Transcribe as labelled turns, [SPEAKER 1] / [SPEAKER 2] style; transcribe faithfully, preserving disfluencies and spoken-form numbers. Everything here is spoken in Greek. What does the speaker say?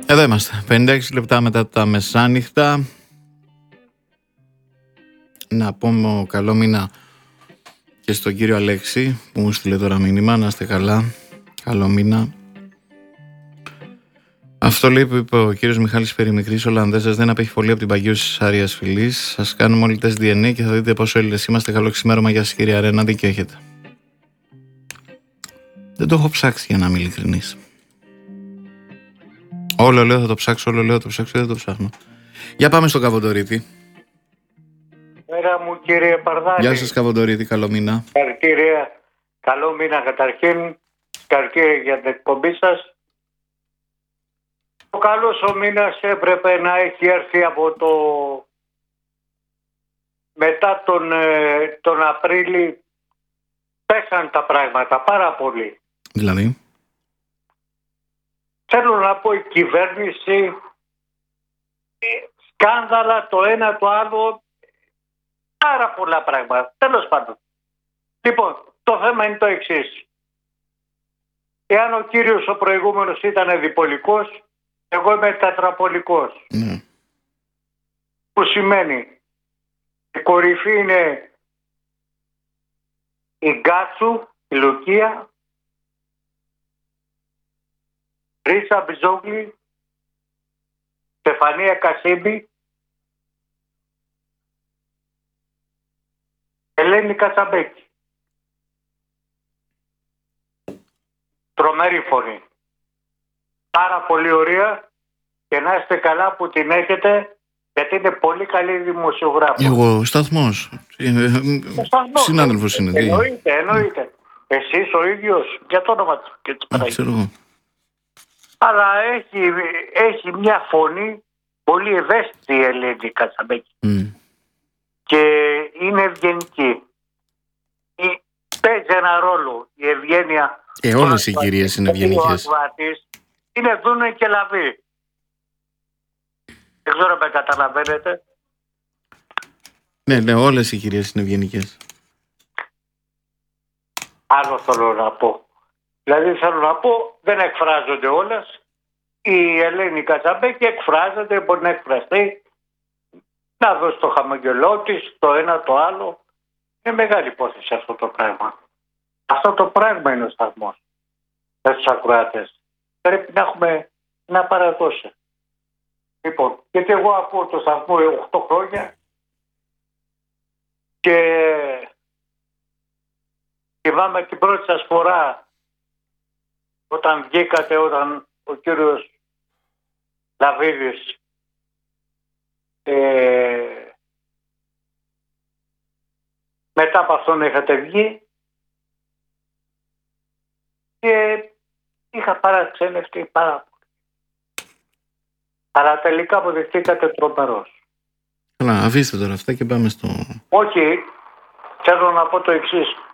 [SPEAKER 1] Εδώ είμαστε, πενήντα έξι λεπτά μετά τα μεσάνυχτα. Να πούμε καλό μήνα και στον κύριο Αλέξη που μου στείλε τώρα μήνυμα. Να είστε καλά, καλό μήνα. Αυτό λέει που είπε ο κύριος Μιχάλης Περιμικρής, Ολλανδέζας, δεν απέχει πολύ από την παγίωση της Άριας Φυλής. Σας κάνουμε όλοι τεστ ντι εν έι και θα δείτε πόσο Έλληνες είμαστε. Καλό ξημέρωμα, γεια σας κύριε Αρένα, δίκιο έχετε. Δεν το έχω ψάξει για να είμαι ειλικρινής. Όλο λέω θα το ψάξω, όλο λέω θα το ψάξω, δεν το ψάχνω. Για πάμε στον Καβοντορίτη.
[SPEAKER 2] Πέρα μου κύριε Παρδάκη.
[SPEAKER 1] Γεια σας Καβοντορίτη, καλό μήνα.
[SPEAKER 2] Συγχαρητήρια, καλό μήνα καταρχήν. Συγχαρητήρια για την εκπομπή σας. Ο καλός ο μήνας έπρεπε να έχει έρθει από το... Μετά τον, τον Απρίλη πέσαν τα πράγματα πάρα πολύ.
[SPEAKER 1] Δηλαδή.
[SPEAKER 2] Θέλω να πω η κυβέρνηση, σκάνδαλα το ένα το άλλο, πάρα πολλά πράγματα. Τέλος πάντων. Λοιπόν, το θέμα είναι το εξής. Εάν ο κύριος ο προηγούμενος ήταν διπολικός, εγώ είμαι τετραπολικός.
[SPEAKER 1] Mm.
[SPEAKER 2] Που σημαίνει η κορυφή είναι η Γκάτσου, η Λουκία, Ρίσα Μπιζόγλη, Στεφανία Κασίμπη, Ελένη Κατσαμπέκη. Τρομερή φωνή. Πάρα πολύ ωραία και να είστε καλά που την έχετε, γιατί είναι πολύ καλή δημοσιογράφος.
[SPEAKER 1] Εγώ, σταθμός.
[SPEAKER 2] σταθμός.
[SPEAKER 1] Συνάδελφος είναι.
[SPEAKER 2] Εννοείται, εννοείται. Εσείς ο ίδιος, για το όνομα του και της Παναγίας. Αλλά έχει, έχει μια φωνή πολύ ευαίσθητη η Ελένη Κατσαμπέκη. Mm. Και είναι ευγενική. Παίζει ένα ρόλο η ευγένεια.
[SPEAKER 1] Ε, όλες οι κυρίες είναι ευγενικές.
[SPEAKER 2] Είναι δούνε και λαβή. Δεν ξέρω αν με καταλαβαίνετε.
[SPEAKER 1] Ναι, ναι, όλες οι κυρίες είναι ευγενικές.
[SPEAKER 2] Άλλο θέλω να πω. Δηλαδή θέλω να πω, δεν εκφράζονται όλες. Η Ελένη Κατσαμπέκη εκφράζεται, μπορεί να εκφραστεί, να δώσει το χαμογελό της, το ένα το άλλο. Είναι μεγάλη υπόθεση αυτό το πράγμα. Αυτό το πράγμα είναι ο σταθμός με τους ακροατές. Πρέπει να έχουμε να παραδώσει. Λοιπόν, γιατί εγώ ακούω το σταθμό οκτώ χρόνια και θυμάμαι την πρώτη σας φορά όταν βγήκατε, όταν ο κύριος Λαβίδης ε, μετά από αυτόν είχατε βγει και είχα παραξενευτεί πάρα πολύ. Αλλά τελικά αποδειχτήκατε τρομερός.
[SPEAKER 1] Καλά, αφήστε τώρα αυτά και πάμε στο...
[SPEAKER 2] Όχι, θέλω να πω το εξής.